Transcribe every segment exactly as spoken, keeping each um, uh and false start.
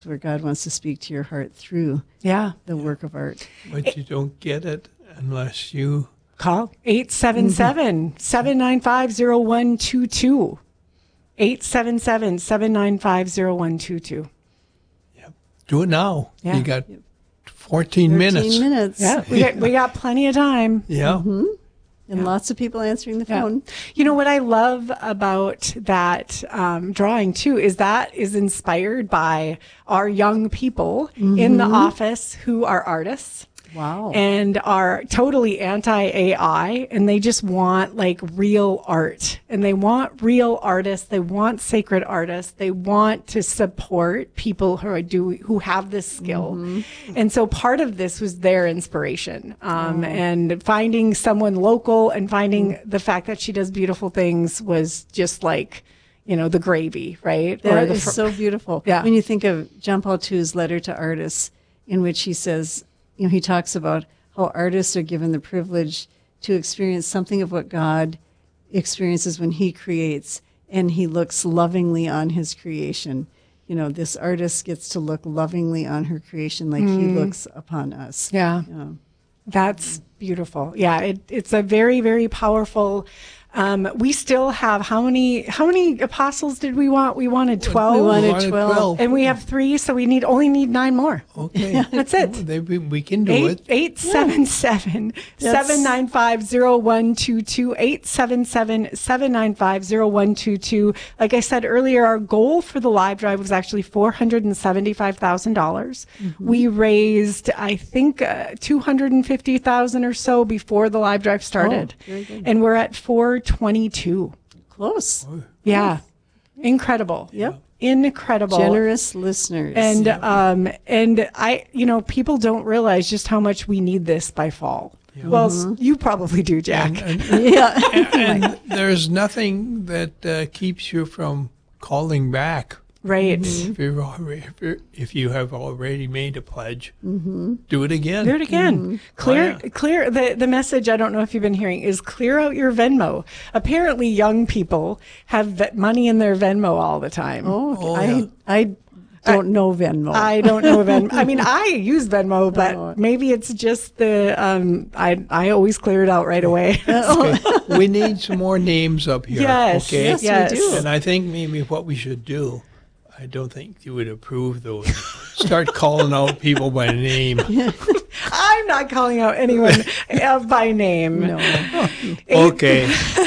where God wants to speak to your heart through Yeah. the work of art. But you don't get it unless you Call eight seven seven, seven nine five, zero one two two. eight seven seven, seven nine five, zero one two two. do it now. Yeah. You got fourteen minutes. thirteen minutes. Yeah, we got, we got plenty of time. Yeah. Mm-hmm. And Yeah. lots of people answering the Yeah. phone. You know what I love about that um, drawing too is that is inspired by our young people in the office who are artists. Wow. And are totally anti-A I, and they just want like real art, and they want real artists. They want sacred artists. They want to support people who are do who have this skill. Mm-hmm. And so part of this was their inspiration, um, oh. and finding someone local and finding mm-hmm. the fact that she does beautiful things was just like, you know, the gravy, right? That or the is fr- so beautiful. Yeah. When you think of John Paul the Second's letter to artists, in which he says, you know, he talks about how artists are given the privilege to experience something of what God experiences when he creates, and he looks lovingly on his creation. You know, this artist gets to look lovingly on her creation like mm. he looks upon us. Yeah. You know. That's beautiful. Yeah, it, it's a very, very powerful. Um, we still have how many? How many apostles did we want? We wanted twelve. We wanted, We wanted twelve. twelve. And we have three, so we need only need nine more. Okay. That's it. They, we, we can do Eight, it. eight seven seven, seven nine five, zero one two two, eight seven seven, seven nine five, zero one two two. Like I said earlier, our goal for the live drive was actually four hundred seventy-five thousand dollars. Mm-hmm. We raised, I think, uh, two hundred fifty thousand dollars or so before the live drive started. Oh, very good. And we're at four twenty-two. Close. Oh, Yeah. Incredible. Yep. Incredible. Generous listeners. And um and I you know people don't realize just how much we need this by fall. Yeah. Well, Mm-hmm. s- you probably do, Jack. And, and, yeah. and there's nothing that uh, keeps you from calling back. Right. If, you're already, if, you're, if you have already made a pledge, mm-hmm. do it again. Do it again. Mm-hmm. Clear, Oh, yeah. clear. The the message, I don't know if you've been hearing, is clear out your Venmo. Apparently, young people have ve- money in their Venmo all the time. Oh, Oh, I yeah. I don't know Venmo. I don't know Venmo. I mean, I use Venmo, but Oh. maybe it's just the um. I I always clear it out right away. We need some more names up here. Yes, Okay? Yes, we yes. do. And I think maybe what we should do, I don't think you would approve those. Start calling out people by name. I'm not calling out anyone uh, by name. No. Okay.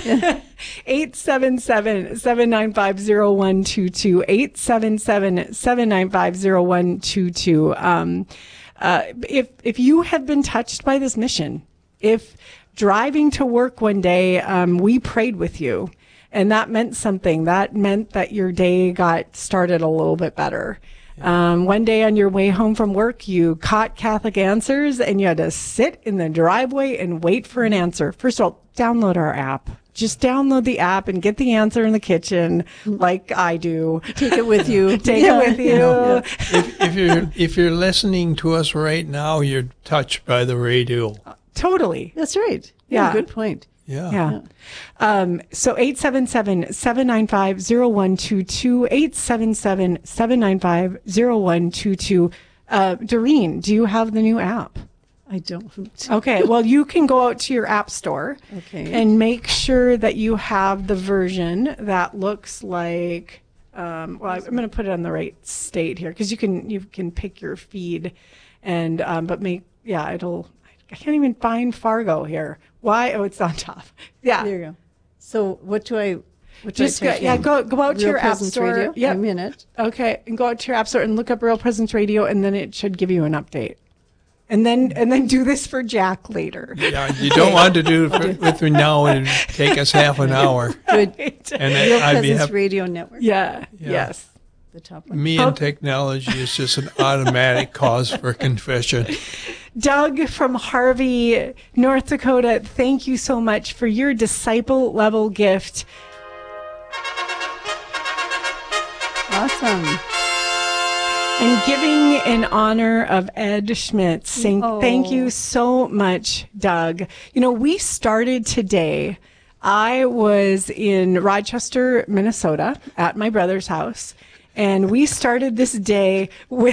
eight seven seven, seven nine five, zero one two two, eight seven seven, seven nine five, zero one two two. Um, uh, if, if you have been touched by this mission, if driving to work one day, um, we prayed with you, and that meant something. That meant that your day got started a little bit better. Um, one day on your way home from work, you caught Catholic Answers and you had to sit in the driveway and wait for an answer. First of all, download our app. Just download the app and get the answer in the kitchen like I do. Take it with you. Take Yeah. it with you. Yeah. if, if you're if you're listening to us right now, you're touched by the radio. Totally. That's right. Yeah. Good point. Yeah. Yeah. Um, so eight seven seven, seven nine five, zero one two two, eight seven seven, seven nine five, zero one two two. Uh, Doreen, do you have the new app? I don't. Okay, well, you can go out to your app store Okay. and make sure that you have the version that looks like, um, well, I'm going to put it on the right state here because you can you can pick your feed, and um, but make yeah, it'll. I can't even find Fargo here. Why? Oh, it's on top. Yeah, There you go. So what do I? What do just I go, type yeah, in? go go out to Real your app Presence store. Radio? Yeah, I'm in it. okay, and go out to your app store and look up Real Presence Radio, and then it should give you an update. And then and then do this for Jack later. Yeah, you don't want to do it with me now and take us half an hour. Good. And Real I'd be Presence happy. Radio Network. Yeah. Yeah. Yes. The top one. Me and technology is just an automatic cause for confession. Doug from Harvey, North Dakota, thank you so much for your disciple level gift. Awesome. And giving in honor of Ed Schmitz, saying Oh. thank you so much, Doug. You know, we started today. I was in Rochester, Minnesota at my brother's house. And we started this day with